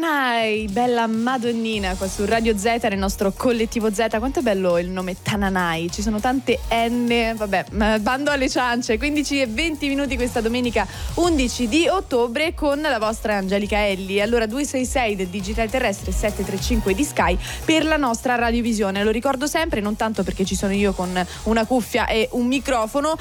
Tananai, bella madonnina qua su Radio Z nel nostro collettivo Z. Quanto è bello il nome Tananai, ci sono tante N, vabbè, bando alle ciance. 15:20 questa domenica 11 di ottobre con la vostra Angelica Elli. Allora 266 del digitale terrestre, 735 di Sky per la nostra radiovisione. Lo ricordo sempre, non tanto perché ci sono io con una cuffia e un microfono,